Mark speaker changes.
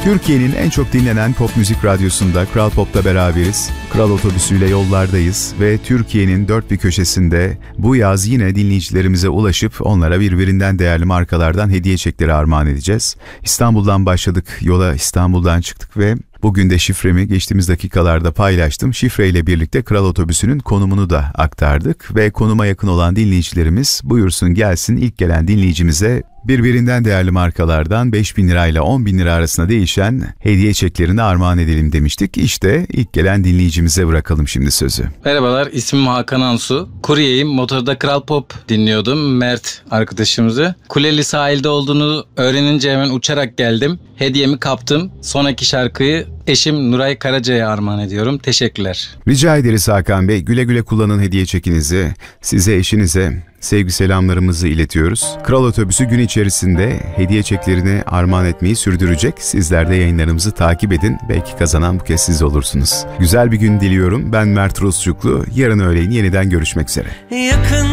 Speaker 1: Türkiye'nin en çok dinlenen pop müzik radyosunda Kral Pop'ta beraberiz. Kral Otobüsü'yle yollardayız ve Türkiye'nin dört bir köşesinde bu yaz yine dinleyicilerimize ulaşıp onlara birbirinden değerli markalardan hediye çekleri armağan edeceğiz. İstanbul'dan başladık, yola İstanbul'dan çıktık ve bugün de şifremi geçtiğimiz dakikalarda paylaştım. Şifreyle birlikte Kral Otobüsü'nün konumunu da aktardık ve konuma yakın olan dinleyicilerimiz buyursun gelsin, ilk gelen dinleyicimize birbirinden değerli markalardan 5.000 lirayla 10.000 lira arasında değişen hediye çeklerini armağan edelim demiştik. İşte ilk gelen dinleyicimize bırakalım şimdi sözü.
Speaker 2: Merhabalar, ismim Hakan Ansu. Kuryeyim, motorda Kral Pop dinliyordum, Mert arkadaşımızı. Kuleli sahilde olduğunu öğrenince hemen uçarak geldim. Hediyemi kaptım. Sonraki şarkıyı eşim Nuray Karaca'ya armağan ediyorum. Teşekkürler.
Speaker 1: Rica ederiz Hakan Bey. Güle güle kullanın hediye çekinizi. Size, eşinize sevgi selamlarımızı iletiyoruz. Kral Otobüsü gün içerisinde hediye çeklerini armağan etmeyi sürdürecek. Sizler de yayınlarımızı takip edin. Belki kazanan bu kez siz olursunuz. Güzel bir gün diliyorum. Ben Mert Rusçuklu. Yarın öğleyin yeniden görüşmek üzere.
Speaker 3: Yakın